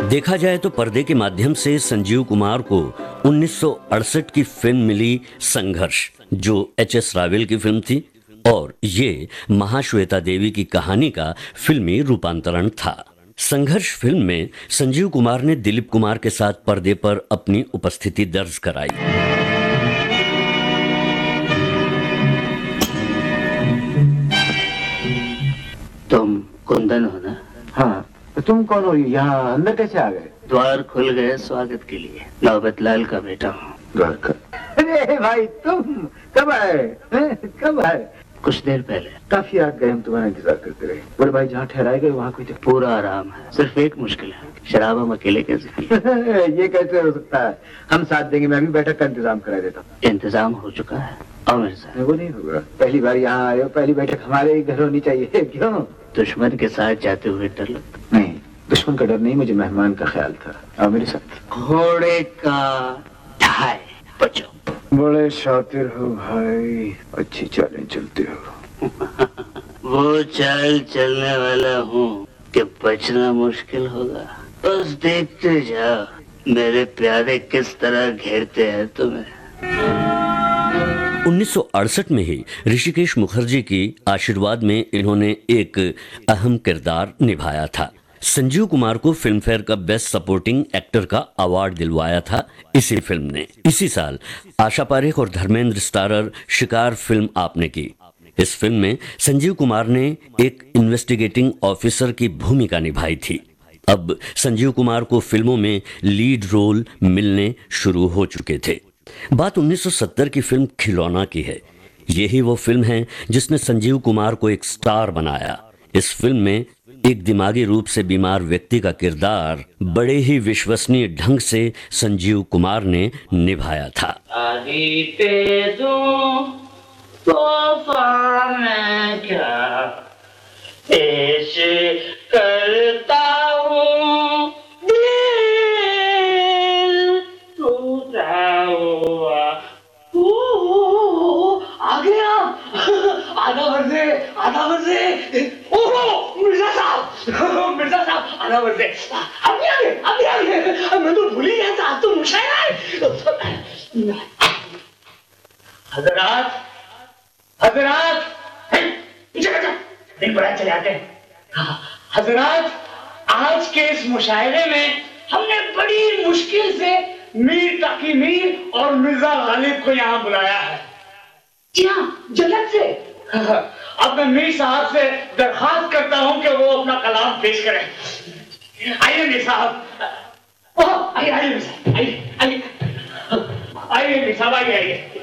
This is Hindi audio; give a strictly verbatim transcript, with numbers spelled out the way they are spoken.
देखा जाए तो पर्दे के माध्यम से संजीव कुमार को उन्नीस सौ अड़सठ की फिल्म मिली संघर्ष, जो एच एस रावेल की फिल्म थी, और ये महाश्वेता देवी की कहानी का फिल्मी रूपांतरण था। संघर्ष फिल्म में संजीव कुमार ने दिलीप कुमार के साथ पर्दे पर अपनी उपस्थिति दर्ज कराई। तुम कुंदन हो ना? हाँ, तो तुम कौन हो? यहाँ अंदर कैसे आ गए? द्वार खुल गए स्वागत के लिए। नौबत लाल का बेटा हूँ। द्वार का? अरे भाई, तुम कब आए? कब आए? कुछ देर पहले। काफी रात गए, हम तुम्हारा इंतजार करते रहे। बड़े भाई जहाँ ठहराए गए वहाँ कोई तो पूरा आराम है, सिर्फ एक मुश्किल है, शराब हम अकेले कैसे पिए? ये कैसे हो सकता है? हम साथ देंगे, मैं भी बैठक का इंतजाम करा देता हूँ। इंतजाम हो चुका है। आओ मेरे साथ। वो नहीं होगा, पहली बार यहाँ आए हो, पहली बैठक हमारे ही घर होनी चाहिए। क्यों? दुश्मन के साथ जाते हुए डर लगता? नहीं, दुश्मन का डर नहीं, मुझे मेहमान का ख्याल था। आओ मेरे साथ। घोड़े का ढाई बचो। बड़े शातिर हो भाई, अच्छी चालें चलते हो। वो चाल चलने वाला हूँ कि बचना मुश्किल होगा। बस देखते जाओ मेरे प्यारे किस तरह घेरते हैं तुम्हें। उन्नीस सौ अड़सठ में ही ऋषिकेश मुखर्जी की आशीर्वाद में इन्होंने एक अहम किरदार निभाया था। संजीव कुमार को फिल्म फेयर का बेस्ट सपोर्टिंग एक्टर का अवार्ड दिलवाया था इसी फिल्म ने। इसी साल आशा पारेख और धर्मेंद्र स्टारर शिकार फिल्म आपने की। इस फिल्म में संजीव कुमार ने एक इन्वेस्टिगेटिंग ऑफिसर की भूमिका निभाई थी। अब संजीव कुमार को फिल्मों में लीड रोल मिलने शुरू हो चुके थे। बात उन्नीस सौ सत्तर की फिल्म खिलौना की है। यही वो फिल्म है जिसने संजीव कुमार को एक स्टार बनाया। इस फिल्म में एक दिमागी रूप से बीमार व्यक्ति का किरदार बड़े ही विश्वसनीय ढंग से संजीव कुमार ने निभाया था। आदि पे दूं तोहफा मैं क्या पेश करता हूँ, दिल टूटा हुआ। आ गया, आधा वर्षे, आधा वर्षे। ओहो, मिर्जा साहब, मिर्जा साहब, आधा वर्षे। अभी आ गए, अभी आ गए। मैं तो भूल ही गया था, तो मुशायरा है। हजरात, हजरात, पीछे बैठो, दिन बड़ा चले आते हैं। हजरात, आज के इस मुशायरे में हमने बड़ी मुश्किल से मीर तकी मीर और मिर्जा गालिब को यहाँ बुलाया है। जी हाँ, जन्नत से। अब मैं मीर साहब से दरखास्त करता हूँ कि वो अपना कलाम पेश करें। आइए मीर साहब। आइए आइए मीर साहब, आइए आइए आइए मीर साहब, आइए आइए।